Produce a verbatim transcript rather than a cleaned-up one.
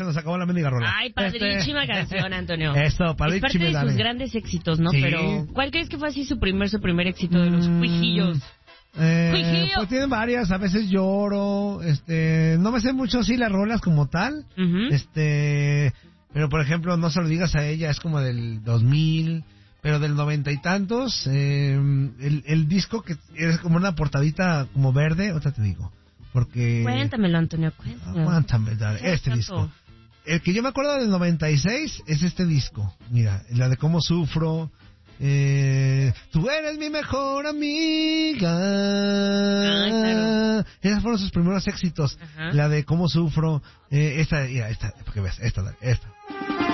se nos acabó la mendiga rola. Ay, padrísima Este... canción, Antonio. Esto, padrísima. Es parte de dale. sus grandes éxitos, ¿no? Sí. Pero, ¿cuál crees que fue así su primer, su primer éxito de los Cuijillos? Eh, Cuijillo. pues tienen varias, a veces lloro, este, no me sé mucho así las rolas como tal, Uh-huh. este, pero por ejemplo, no se lo digas a ella, es como del dos mil, pero del noventa y tantos, eh, el, el disco que es como una portadita como verde, ahorita te digo, porque... Cuéntamelo, Antonio, cuéntamelo. Aguántame, dale, este Exacto. disco. El que yo me acuerdo del noventa y seis es este disco, mira, la de Cómo Sufro. Eh, tú eres mi mejor amiga. Ah, claro. Esos fueron sus primeros éxitos. Ajá. La de Cómo Sufro. Eh, esta, mira, esta, para que veas, esta, esta.